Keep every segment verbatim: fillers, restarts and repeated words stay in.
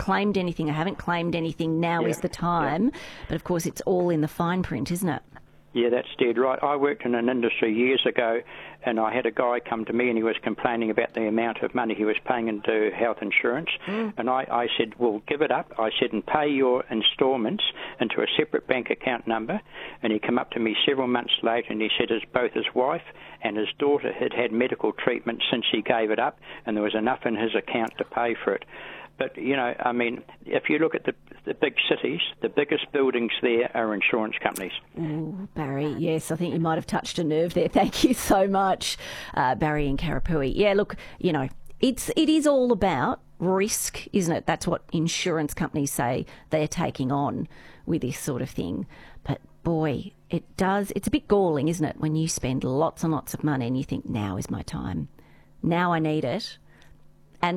claimed anything, I haven't claimed anything, now Yeah, is the time. yeah. But, of course, it's all in the fine print, isn't it? Yeah, that's dead right. I worked in an industry years ago, and I had a guy come to me and he was complaining about the amount of money he was paying into health insurance. Mm. And I, I said, well, give it up. I said, and pay your instalments into a separate bank account number. And he came up to me several months later and he said his, both his wife and his daughter had had medical treatment since he gave it up, and there was enough in his account to pay for it. But, you know, I mean, if you look at the, the big cities, the biggest buildings there are insurance companies. Ooh, Barry, yes, I think you might have touched a nerve there. Thank you so much, uh, Barry in Karapui. Yeah, look, you know, it's it is all about risk, isn't it? That's what insurance companies say they're taking on with this sort of thing. But, boy, it does, it's a bit galling, isn't it, when you spend lots and lots of money and you think, now is my time. Now I need it. And,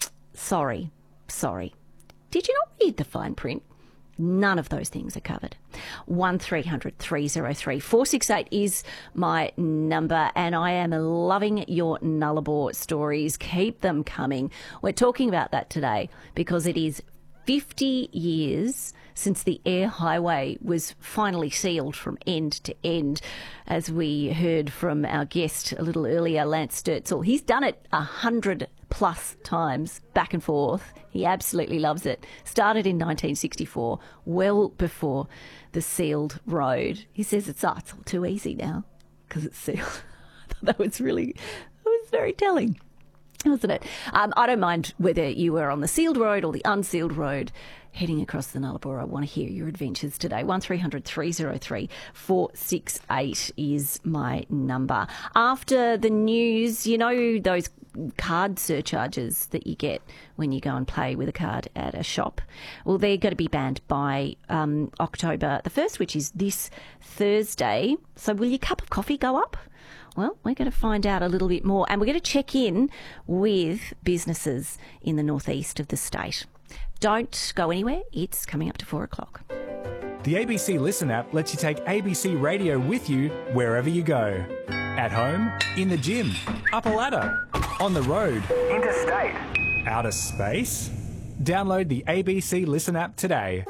sorry. Sorry. Did you not read the fine print? None of those things are covered. one three hundred three oh three four six eight is my number, and I am loving your Nullarbor stories. Keep them coming. We're talking about that today because it is fifty years since the Air Highway was finally sealed from end to end. As we heard from our guest a little earlier, Lance Sturzel, he's done it a hundred plus times back and forth. He absolutely loves it. Started in nineteen sixty-four, well before the sealed road. He says it's, oh, it's all too easy now because it's sealed. I thought that was really, that was very telling, wasn't it? Um, I don't mind whether you were on the sealed road or the unsealed road heading across the Nullarbor. I want to hear your adventures today. one three hundred three oh three four six eight is my number. After the news, you know those card surcharges that you get when you go and play with a card at a shop? Well, they're going to be banned by um, October the first, which is this Thursday. So will your cup of coffee go up? Well, we're going to find out a little bit more, and we're going to check in with businesses in the northeast of the state. Don't go anywhere. It's coming up to four o'clock. The A B C Listen app lets you take A B C Radio with you wherever you go. At home, in the gym, up a ladder, on the road, interstate, outer space. Download the A B C Listen app today.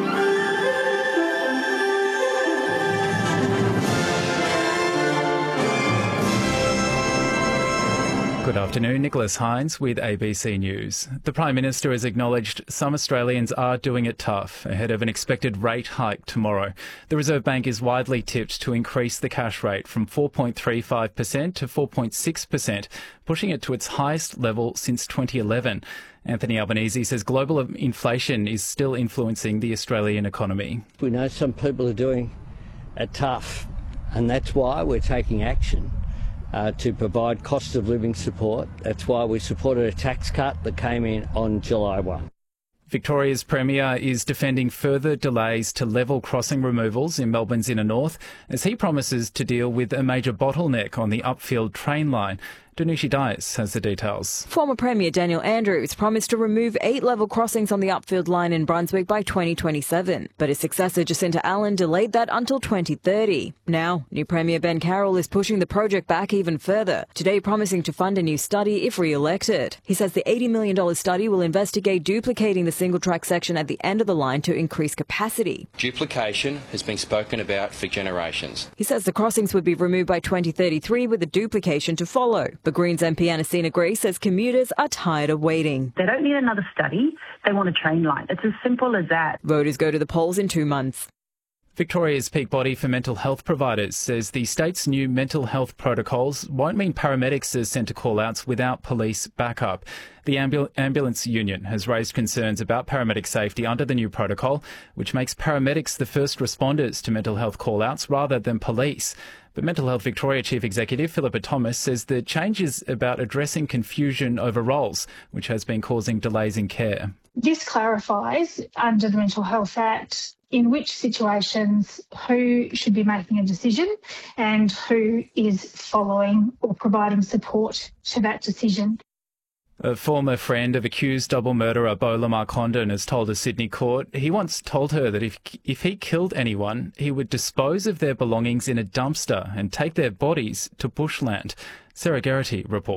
Good afternoon, Nicholas Hines with A B C News. The Prime Minister has acknowledged some Australians are doing it tough ahead of an expected rate hike tomorrow. The Reserve Bank is widely tipped to increase the cash rate from four point three five percent to four point six percent, pushing it to its highest level since twenty eleven. Anthony Albanese says global inflation is still influencing the Australian economy. We know some people are doing it tough, and that's why we're taking action. Uh, to provide cost of living support. That's why we supported a tax cut that came in on July first. Victoria's Premier is defending further delays to level crossing removals in Melbourne's inner north as he promises to deal with a major bottleneck on the Upfield train line. Danushi Dias has the details. Former Premier Daniel Andrews promised to remove eight level crossings on the Upfield line in Brunswick by twenty twenty-seven, but his successor Jacinta Allen delayed that until twenty thirty. Now, new Premier Ben Carroll is pushing the project back even further, today promising to fund a new study if re-elected. He says the eighty million dollars study will investigate duplicating the single-track section at the end of the line to increase capacity. Duplication has been spoken about for generations. He says the crossings would be removed by twenty thirty-three with the duplication to follow. But Greens M P Anasina Gray says commuters are tired of waiting. They don't need another study. They want a train line. It's as simple as that. Voters go to the polls in two months. Victoria's peak body for mental health providers says the state's new mental health protocols won't mean paramedics are sent to call-outs without police backup. The ambul- ambulance union has raised concerns about paramedic safety under the new protocol, which makes paramedics the first responders to mental health call-outs rather than police. But Mental Health Victoria Chief Executive Philippa Thomas says the change is about addressing confusion over roles, which has been causing delays in care. This clarifies under the Mental Health Act in which situations who should be making a decision and who is following or providing support to that decision. A former friend of accused double murderer Beau Lamar Condon has told a Sydney court he once told her that if if he killed anyone, he would dispose of their belongings in a dumpster and take their bodies to bushland. Sarah Geraghty reports.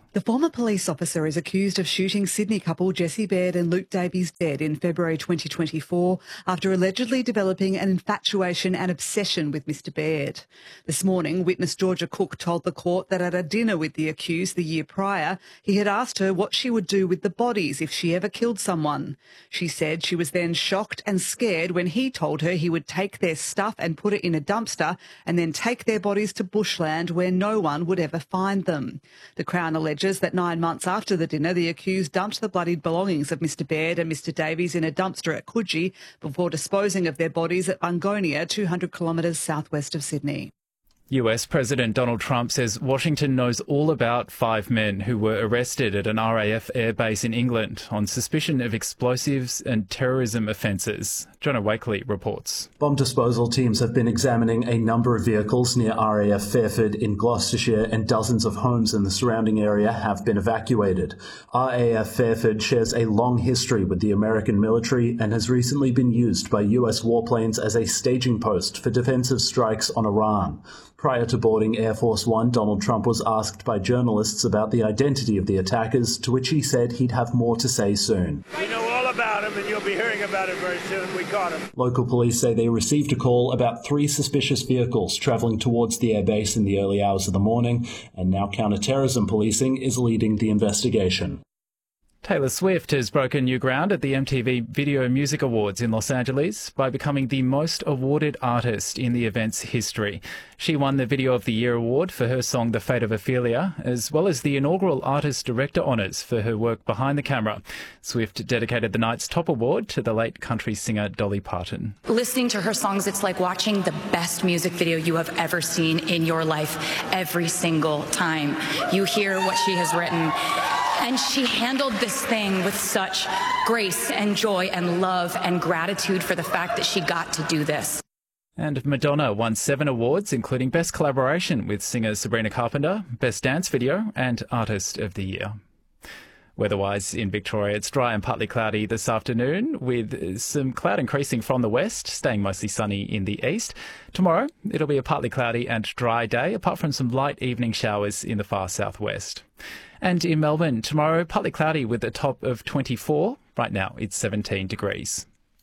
The former police officer is accused of shooting Sydney couple Jessie Baird and Luke Davies dead in February twenty twenty-four after allegedly developing an infatuation and obsession with Mr Baird. This morning, witness Georgia Cook told the court that at a dinner with the accused the year prior, he had asked her what she would do with the bodies if she ever killed someone. She said she was then shocked and scared when he told her he would take their stuff and put it in a dumpster and then take their bodies to bushland where no one would ever find them. The Crown alleges that nine months after the dinner, the accused dumped the bloodied belongings of Mr Baird and Mr Davies in a dumpster at Coogee before disposing of their bodies at Bungonia, two hundred kilometres southwest of Sydney. U S President Donald Trump says Washington knows all about five men who were arrested at an R A F airbase in England on suspicion of explosives and terrorism offences. Jonah Wakely reports. Bomb disposal teams have been examining a number of vehicles near R A F Fairford in Gloucestershire, and dozens of homes in the surrounding area have been evacuated. R A F Fairford shares a long history with the American military and has recently been used by U S warplanes as a staging post for defensive strikes on Iran. Prior to boarding Air Force One, Donald Trump was asked by journalists about the identity of the attackers, to which he said he'd have more to say soon. We know all about him, and you'll be hearing about it very soon. We caught him. Local police say they received a call about three suspicious vehicles travelling towards the airbase in the early hours of the morning, and now counter-terrorism policing is leading the investigation. Taylor Swift has broken new ground at the M T V Video Music Awards in Los Angeles by becoming the most awarded artist in the event's history. She won the Video of the Year award for her song The Fate of Ophelia, as well as the inaugural Artist Director honours for her work behind the camera. Swift dedicated the night's top award to the late country singer Dolly Parton. Listening to her songs, it's like watching the best music video you have ever seen in your life every single time. You hear what she has written. And she handled this thing with such grace and joy and love and gratitude for the fact that she got to do this. And Madonna won seven awards, including Best Collaboration with singer Sabrina Carpenter, Best Dance Video and Artist of the Year. Weather-wise in Victoria, it's dry and partly cloudy this afternoon with some cloud increasing from the west, staying mostly sunny in the east. Tomorrow, it'll be a partly cloudy and dry day, apart from some light evening showers in the far southwest. And in Melbourne, tomorrow, partly cloudy with a top of twenty-four. Right now, it's seventeen degrees.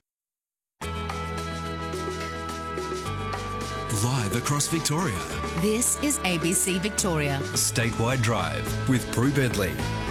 Live across Victoria. This is A B C Victoria. Statewide Drive with Prue Bedley.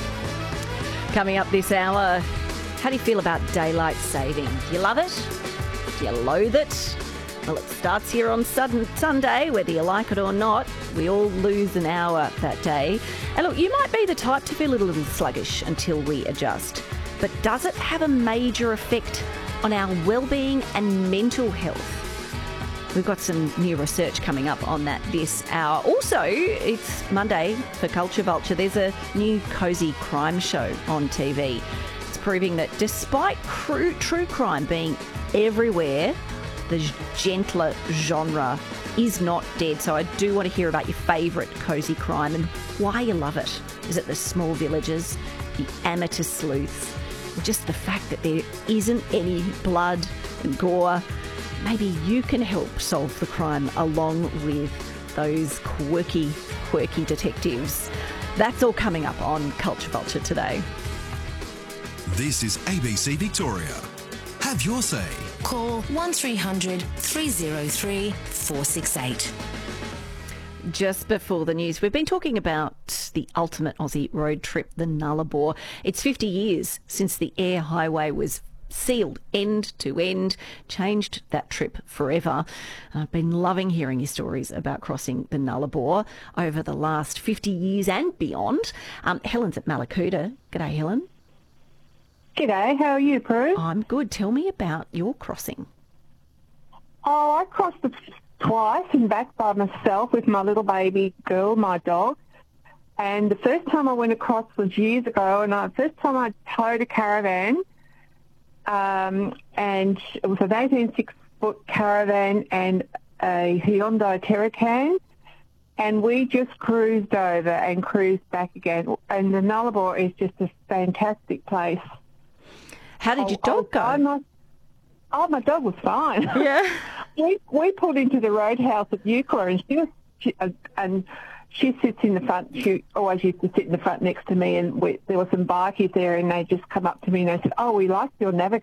Coming up this hour, how do you feel about daylight saving? Do you love it? Do you loathe it? Well, it starts here on Sunday, whether you like it or not. We all lose an hour that day. And look, you might be the type to feel a little sluggish until we adjust. But does it have a major effect on our well-being and mental health? We've got some new research coming up on that this hour. Also, it's Monday for Culture Vulture. There's a new cosy crime show on T V. It's proving that despite true, true crime being everywhere, the gentler genre is not dead. So I do want to hear about your favourite cosy crime and why you love it. Is it the small villages, the amateur sleuths, or just the fact that there isn't any blood and gore? Maybe you can help solve the crime along with those quirky, quirky detectives. That's all coming up on Culture Vulture today. This is A B C Victoria. Have your say. Call one three hundred three oh three four six eight. Just before the news, we've been talking about the ultimate Aussie road trip, the Nullarbor. It's fifty years since the air highway was sealed end to end, changed that trip forever. I've been loving hearing your stories about crossing the Nullarbor over the last fifty years and beyond. Um, Helen's at Mallacoota. G'day, Helen. G'day, how are you, Prue? I'm good. Tell me about your crossing. Oh, I crossed it twice and back by myself with my little baby girl, my dog. And the first time I went across was years ago, and the first time I towed a caravan, um, and it was an eighteen-six-foot caravan and a Hyundai Terracan, and we just cruised over and cruised back again. And the Nullarbor is just a fantastic place. How did your dog go? I, I, oh, my dog was fine. Yeah. we we pulled into the roadhouse at Eucla, and she was she, uh, and she sits in the front. She always used to sit in the front next to me, and we, there were some bikies there, and they just come up to me and they said, "Oh, we like your navigator."